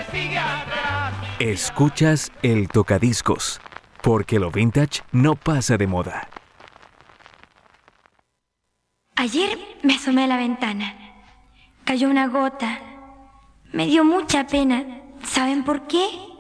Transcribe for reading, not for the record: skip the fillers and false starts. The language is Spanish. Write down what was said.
sigue atrás. Escuchas el tocadiscos, porque lo vintage no pasa de moda. Ayer me asomé a la ventana. Cayó una gota. Me dio mucha pena. ¿Saben por qué?